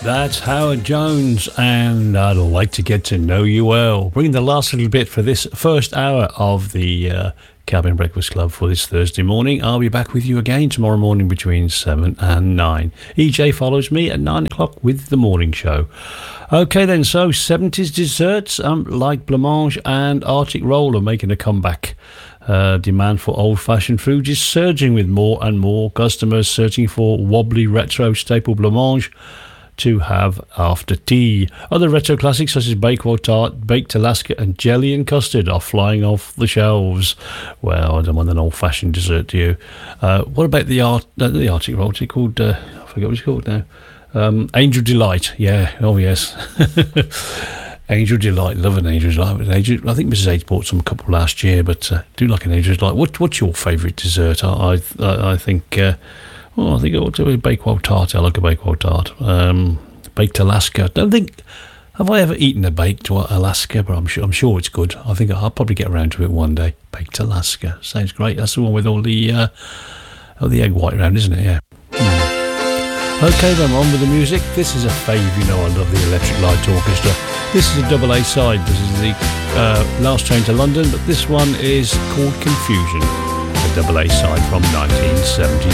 That's Howard Jones, and I'd like to get to know you well. Bring the last little bit for this first hour of the Cabin Breakfast Club for this Thursday morning. I'll be back with you again tomorrow morning between 7 and 9. EJ follows me at 9 o'clock with the morning show. Okay then, so 70s desserts like blancmange and Arctic Roll are making a comeback. Demand for old-fashioned food is surging with more and more customers searching for wobbly retro staple blancmange to have after tea. Other retro classics such as Bakewell Tart, Baked Alaska and Jelly and Custard are flying off the shelves. Well, I don't want an old-fashioned dessert, do you? What about the Arctic Roll? What's it called? I forget what it's called now. Angel Delight. Yeah, oh yes. Angel Delight, love an Angel Delight. I think Mrs. H bought some couple last year, but do like an Angel Delight. What's your favourite dessert? I think... I think I'll do a Bakewell Tart. I like a Bakewell Tart. Baked Alaska. Have I ever eaten a baked Alaska? But I'm sure it's good. I think I'll probably get around to it one day. Baked Alaska sounds great. That's the one with all the egg white around, isn't it? Yeah. Okay, then on with the music. This is a fave. You know I love the Electric Light Orchestra. This is a double A side. This is the Last Train to London, but this one is called Confusion. A double A side from 1979.